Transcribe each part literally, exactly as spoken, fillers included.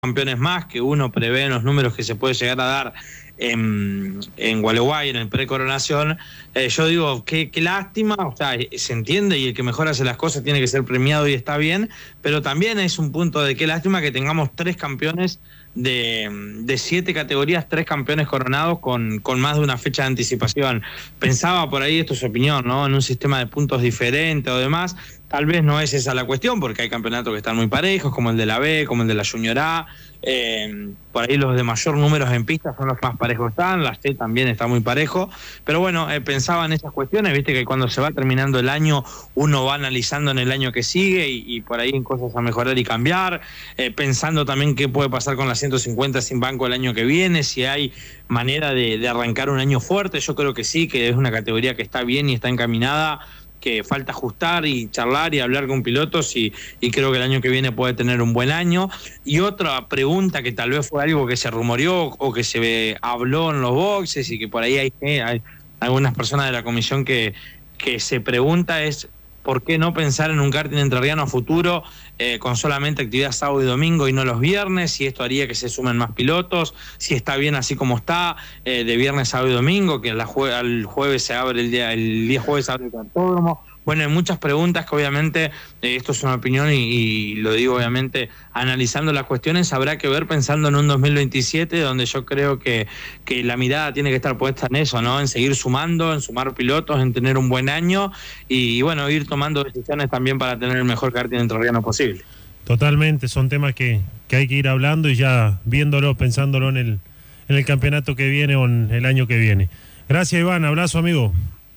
campeones más, que uno prevé en los números que se puede llegar a dar en, en Gualeguay, en el pre-coronación. Eh, yo digo, qué, qué lástima, o sea, se entiende y el que mejor hace las cosas tiene que ser premiado y está bien, pero también es un punto de qué lástima que tengamos tres campeones de, de siete categorías, tres campeones coronados con, con más de una fecha de anticipación. Pensaba por ahí, esto es opinión, ¿no? En un sistema de puntos diferente o demás. Tal vez no es esa la cuestión, porque hay campeonatos que están muy parejos, como el de la B, como el de la Junior A. Eh, por ahí los de mayor números en pistas son los que más parejos están, la C también está muy parejo. Pero bueno, eh, pensaba en esas cuestiones, viste que cuando se va terminando el año, uno va analizando en el año que sigue y, y por ahí en cosas a mejorar y cambiar. Eh, pensando también qué puede pasar con la ciento cincuenta sin banco el año que viene, si hay manera de, de arrancar un año fuerte. Yo creo que sí, que es una categoría que está bien y está encaminada, que falta ajustar y charlar y hablar con pilotos y, y creo que el año que viene puede tener un buen año. Y otra pregunta que tal vez fue algo que se rumoreó o que se habló en los boxes y que por ahí hay, eh, hay algunas personas de la comisión que, que se pregunta es ¿por qué no pensar en un karting entrerriano a futuro eh, con solamente actividad sábado y domingo y no los viernes? Si esto haría que se sumen más pilotos, si está bien así como está, eh, de viernes, sábado y domingo, que la jue al jueves se abre el día, el día jueves se abre el cartódromo. Bueno, hay muchas preguntas que obviamente, eh, esto es una opinión y, y lo digo obviamente analizando las cuestiones, habrá que ver pensando en un dos mil veintisiete donde yo creo que, que la mirada tiene que estar puesta en eso, ¿no? En seguir sumando, en sumar pilotos, en tener un buen año y, y bueno, ir tomando decisiones también para tener el mejor karting entrerriano posible. Totalmente, son temas que, que hay que ir hablando y ya viéndolo, pensándolo en el, en el campeonato que viene o en el año que viene. Gracias, Iván, abrazo, amigo.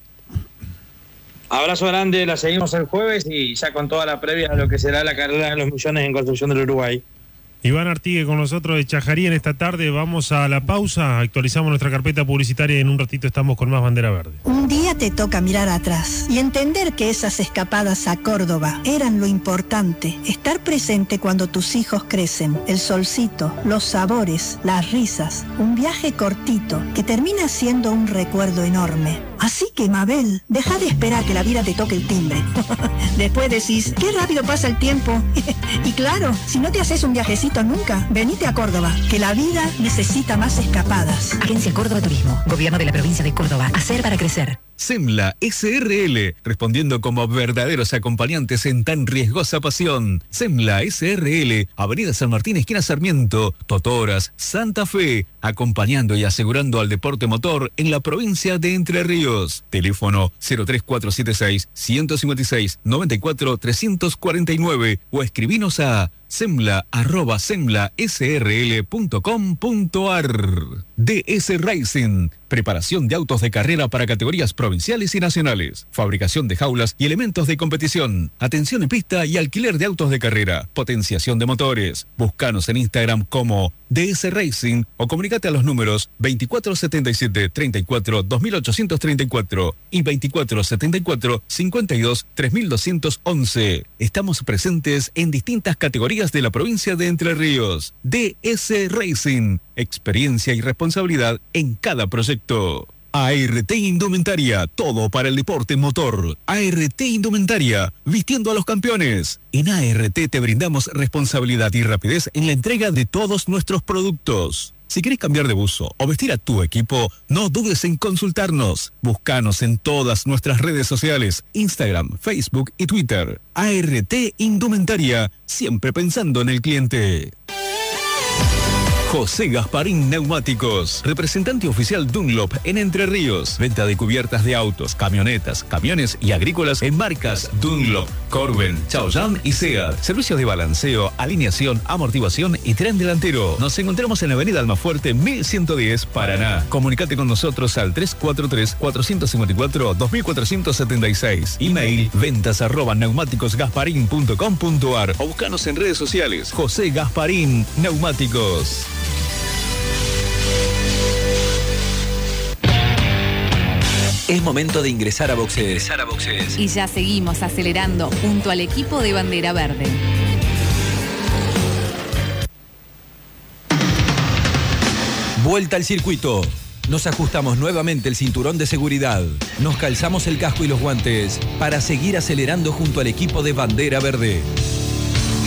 Abrazo grande, la seguimos el jueves y ya con toda la previa de lo que será la carrera de los millones en construcción del Uruguay. Iván Artigue con nosotros de Chajarí en esta tarde. Vamos a la pausa, actualizamos nuestra carpeta publicitaria y en un ratito estamos con más Bandera Verde. Un día te toca mirar atrás y entender que esas escapadas a Córdoba eran lo importante. Estar presente cuando tus hijos crecen, el solcito, los sabores, las risas, un viaje cortito que termina siendo un recuerdo enorme. Así que, Mabel, deja de esperar que la vida te toque el timbre. Después decís, qué rápido pasa el tiempo. Y claro, si no te haces un viajecito nunca, venite a Córdoba, que la vida necesita más escapadas. Agencia Córdoba Turismo, Gobierno de la Provincia de Córdoba. Hacer para crecer. Semla S R L, respondiendo como verdaderos acompañantes en tan riesgosa pasión. Semla S R L, Avenida San Martín, esquina Sarmiento, Totoras, Santa Fe, acompañando y asegurando al deporte motor en la provincia de Entre Ríos. Teléfono cero tres cuatro siete seis, uno cinco seis, nueve cuatro tres cuatro nueve o escribinos a semla arroba semla s r l punto com punto a r. D S Racing, preparación de autos de carrera para categorías provinciales y nacionales, fabricación de jaulas y elementos de competición, atención en pista y alquiler de autos de carrera, potenciación de motores. Búscanos en Instagram como D S Racing o comunicate a los números veinticuatro setenta y siete, treinta y cuatro, dos mil ochocientos treinta y cuatro y veinticuatro setenta y cuatro, cincuenta y dos, tres mil doscientos once. Estamos presentes en distintas categorías de la provincia de Entre Ríos. D S Racing, experiencia y responsabilidad en cada proyecto. A R T Indumentaria, todo para el deporte motor. A R T Indumentaria, vistiendo a los campeones. En A R T te brindamos responsabilidad y rapidez en la entrega de todos nuestros productos. Si querés cambiar de buzo o vestir a tu equipo, no dudes en consultarnos. Búscanos en todas nuestras redes sociales, Instagram, Facebook y Twitter. A R T Indumentaria, siempre pensando en el cliente. José Gasparín Neumáticos, representante oficial Dunlop en Entre Ríos. Venta de cubiertas de autos, camionetas, camiones y agrícolas en marcas Dunlop, Corben, Chaoyang y Seat. Servicios de balanceo, alineación, amortiguación y tren delantero. Nos encontramos en la avenida Almafuerte mil ciento diez, Paraná. Comunicate con nosotros al tres cuatro tres, cuatro cinco cuatro, dos cuatro siete seis. Email ventas arroba neumáticos gasparín punto com punto a r o buscanos en redes sociales. José Gasparín Neumáticos. Es momento de ingresar a boxes. ingresar a boxes. Y ya seguimos acelerando junto al equipo de Bandera Verde. Vuelta al circuito. Nos ajustamos nuevamente el cinturón de seguridad. Nos calzamos el casco y los guantes para seguir acelerando junto al equipo de Bandera Verde.